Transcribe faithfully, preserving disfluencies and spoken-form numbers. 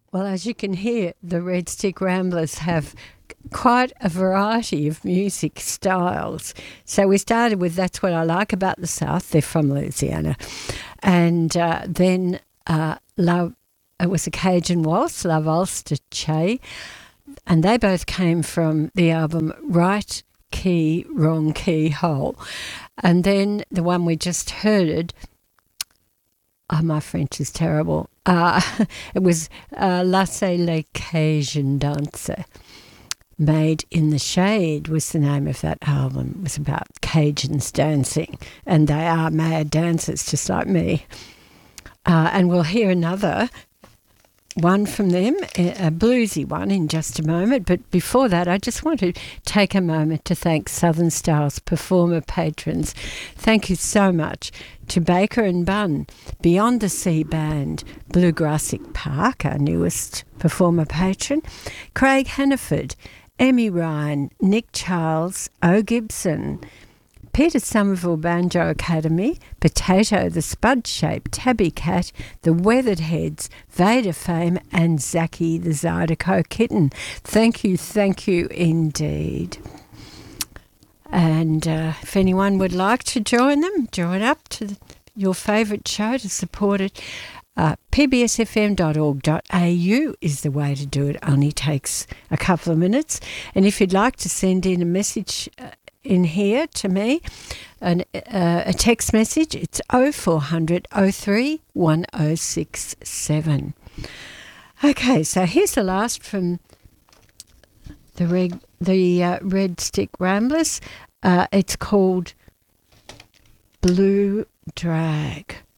Well, as you can hear, the Red Stick Ramblers have quite a variety of music styles. So we started with That's What I Like About the South. They're from Louisiana. And uh, then uh, Love, it was a Cajun Waltz, La Valse de Che. And they both came from the album Right Key, Wrong Key, Hole. And then the one we just heard, oh, my French is terrible. Uh, it was uh, Laissez les Cajun Danser. Made in the Shade was the name of that album. It was about Cajuns dancing, and they are mad dancers just like me. Uh, and we'll hear another one from them, a bluesy one, in just a moment. But before that, I just want to take a moment to thank Southern Styles performer patrons. Thank you so much to Baker and Bunn, Beyond the Sea Band, Bluegrassic Park, our newest performer patron, Craig Hannaford, Emmy Ryan, Nick Charles, O. Gibson, Peter Somerville Banjo Academy, Potato the Spud-Shaped Tabby Cat, The Weathered Heads, Vader Fame, and Zachy the Zydeco Kitten. Thank you, thank you indeed. And uh, if anyone would like to join them, join up to the, your favourite show to support it. Uh, p b s f m dot org dot a u is the way to do it. Only takes a couple of minutes. And if you'd like to send in a message uh, in here to me, an, uh, a text message, it's oh four hundred oh three one oh six seven. Okay, so here's the last from the Red, the, uh, Red Stick Ramblers. Uh, it's called Blue Drag.